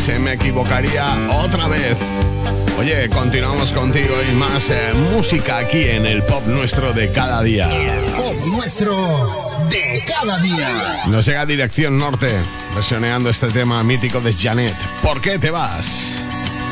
se me equivocaría otra vez. Oye, continuamos contigo y más música aquí en el Pop Nuestro de cada día. Pop Nuestro de cada día. Nos llega Dirección Norte, versioneando este tema mítico de Janet. ¿Por qué te vas?